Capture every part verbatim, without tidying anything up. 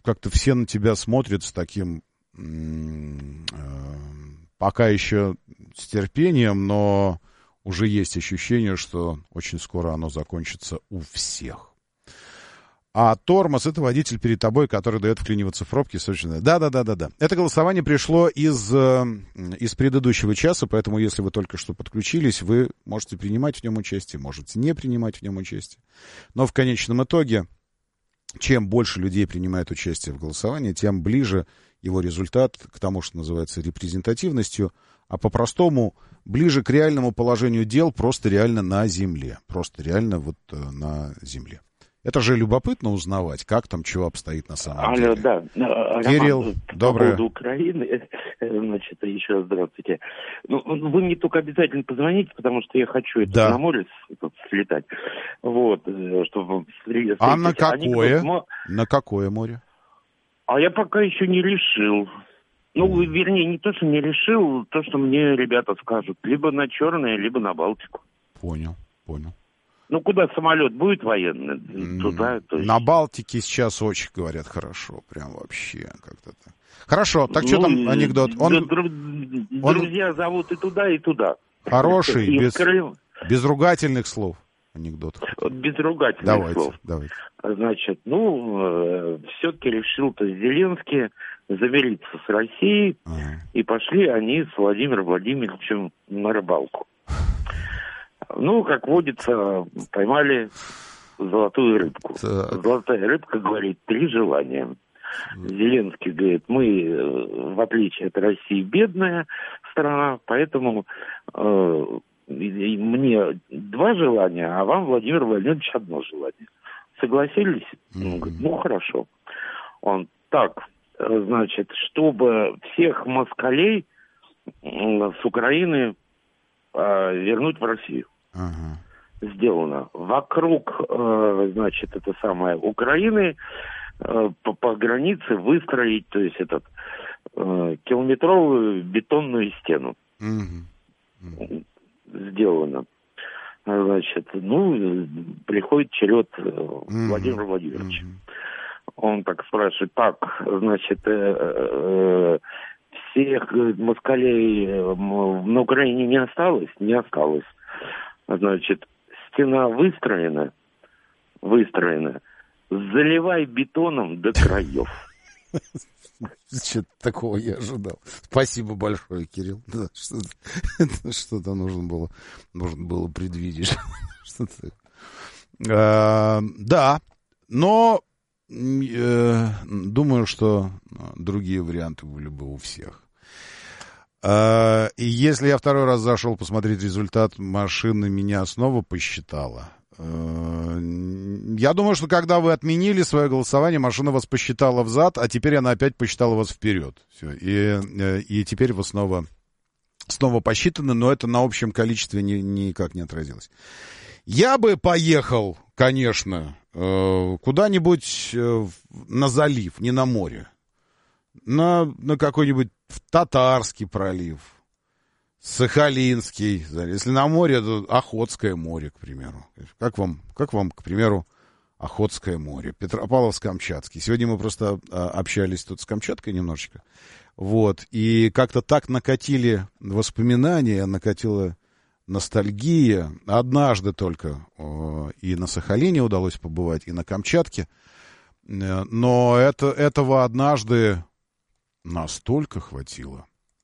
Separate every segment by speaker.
Speaker 1: как-то все на тебя смотрят с таким э, пока еще с терпением, но уже есть ощущение, что очень скоро оно закончится у всех. А тормоз — это водитель перед тобой, который дает вклиниваться в пробки. Совершенно. Да-да-да-да-да. Это голосование пришло из, из предыдущего часа, поэтому если вы только что подключились, вы можете принимать в нем участие, можете не принимать в нем участие. Но в конечном итоге, чем больше людей принимает участие в голосовании, тем ближе его результат к тому, что называется репрезентативностью, а по-простому ближе к реальному положению дел просто реально на земле. Просто реально вот на земле. Это же любопытно узнавать, как там чего обстоит на самом
Speaker 2: Алло,
Speaker 1: деле.
Speaker 2: да.
Speaker 1: Кирилл,
Speaker 2: Роман,
Speaker 1: доброе.
Speaker 2: По поводу Украины, значит, еще раз здравствуйте. Ну, вы мне только обязательно позвоните, потому что я хочу это
Speaker 1: Да.
Speaker 2: на море слетать. Вот, чтобы...
Speaker 1: А на какое?
Speaker 2: Анекдот.
Speaker 1: На какое море?
Speaker 2: А я пока еще не решил. Ну, mm. вернее, не то, что не решил, то, что мне ребята скажут. Либо на Черное, либо на Балтику.
Speaker 1: Понял, понял.
Speaker 2: Ну, куда самолет будет военный, mm. туда. То есть...
Speaker 1: На Балтике сейчас очень, говорят, хорошо. Прям вообще как-то так. Хорошо, так что
Speaker 2: ну,
Speaker 1: там анекдот? Он,
Speaker 2: друзья
Speaker 1: он...
Speaker 2: зовут и туда, и туда.
Speaker 1: Хороший,
Speaker 2: и
Speaker 1: без,
Speaker 2: Крым...
Speaker 1: без ругательных слов анекдот.
Speaker 2: Без ругательных
Speaker 1: давайте,
Speaker 2: слов.
Speaker 1: Давайте.
Speaker 2: Значит, ну, э, все-таки решил-то Зеленский замириться с Россией, ага. И пошли они с Владимиром Владимировичем на рыбалку. Ну, как водится, поймали золотую рыбку. Так. Золотая рыбка говорит: три желания. Зеленский говорит: мы, в отличие от России, бедная страна, поэтому э, мне два желания, а вам, Владимир Владимирович, одно желание. Согласились? Mm-hmm. Он говорит: ну, хорошо. Он: так, значит, чтобы всех москалей с Украины э, вернуть в Россию. Uh-huh. Сделано. Вокруг, э, значит, это самое, Украины э, по, по границе выстроить, то есть этот э, километровую бетонную стену. Uh-huh. Uh-huh. Сделано. Значит, ну, приходит черед uh-huh. Владимира Владимировича. Uh-huh. Он так спрашивает: так, значит, э, э, всех москалей на Украине не осталось? Не осталось. Значит, стена выстроена, выстроена. Заливай бетоном до краев.
Speaker 1: Что-то такого я ожидал. Спасибо большое, Кирилл. Да, что-то, что-то нужно было, нужно было предвидеть. Что-то... А, да, но э, думаю, что другие варианты были бы у всех. Uh, и если я второй раз зашел посмотреть результат, машина меня снова посчитала. Uh, я думаю, что когда вы отменили свое голосование, машина вас посчитала взад, а теперь она опять посчитала вас вперед. Все. И, и теперь вы снова, снова посчитаны, но это на общем количестве ни, никак не отразилось. Я бы поехал, конечно, куда-нибудь на залив, не на море. На, на какой-нибудь Татарский пролив, Сахалинский. Если на море, то Охотское море, к примеру. Как вам, как вам, к примеру, Охотское море? Петропавловск-Камчатский. Сегодня мы просто а, общались тут с Камчаткой немножечко. Вот. И как-то так накатили воспоминания, накатила ностальгия. Однажды только о, и на Сахалине удалось побывать, и на Камчатке. Но это, этого однажды настолько хватило,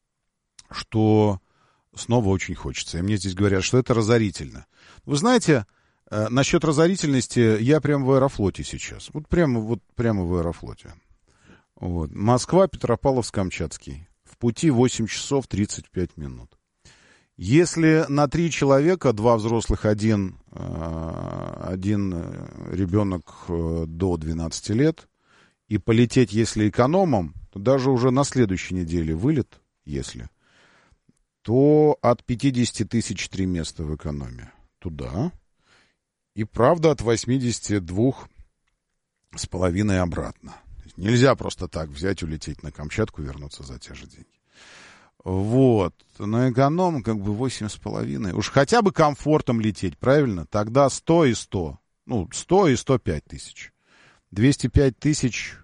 Speaker 1: что снова очень хочется. И мне здесь говорят, что это разорительно. Вы знаете, э, насчет разорительности я прямо в Аэрофлоте сейчас. Вот прямо, вот прямо в Аэрофлоте. Вот. Москва, Петропавловск-Камчатский. В пути восемь часов тридцать пять минут. Если на три человека, два взрослых, один, э, один ребенок э, до двенадцати лет, и полететь, если экономом, то даже уже на следующей неделе вылет, если, то от пятидесяти тысяч три места в экономе туда. И правда от восьмидесяти двух с половиной обратно. Нельзя просто так взять, улететь на Камчатку, вернуться за те же деньги. Вот. На эконом как бы восемь с половиной. Уж хотя бы комфортом лететь, правильно? Тогда сто и сто. Ну, сто и сто пять тысяч. двести пять тысяч